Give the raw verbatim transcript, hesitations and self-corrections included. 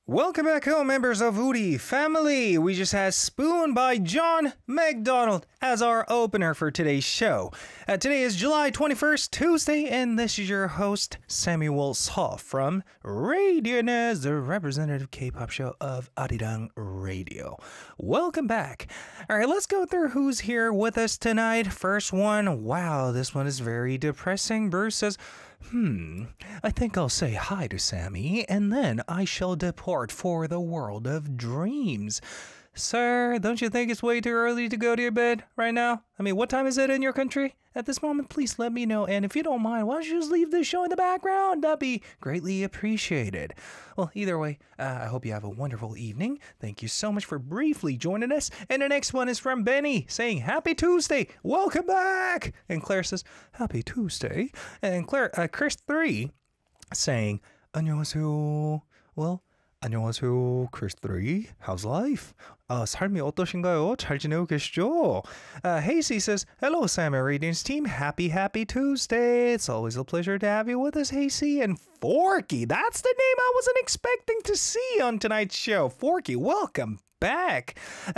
Welcome back home, members of Woody family. We just had Spoon by John McDonald as our opener for today's show. Uh, today is July twenty-first, Tuesday, and this is your host, Samuel Saw from Radionas, the representative K-pop show of Arirang Radio. Welcome back. All right, let's go through who's here with us tonight. First one, wow, this one is very depressing. Bruce says, Hmm, I think I'll say hi to Sammy, and then I shall depart for the world of dreams. Sir, don't you think it's way too early to go to your bed right now? I mean, what time is it in your country at this moment? Please let me know, and if you don't mind, why don't you just leave this show in the background? That'd be greatly appreciated. Well, either way, uh, I hope you have a wonderful evening. Thank you so much for briefly joining us. And the next one is from Benny, saying, Happy Tuesday, welcome back! And Claire says, Happy Tuesday. And Claire, uh, Chris three, saying, 안녕하세요. Well, 안녕하세요, Chris three. How's life? Uh, 삶이 어떠신가요? 잘 지내고 계시죠? Uh, Hazy says, Hello, Sam and Radiance team. Happy, happy Tuesday. It's always a pleasure to have you with us, Hazy. And Forky, that's the name I wasn't expecting to see on tonight's show. Forky, welcome back.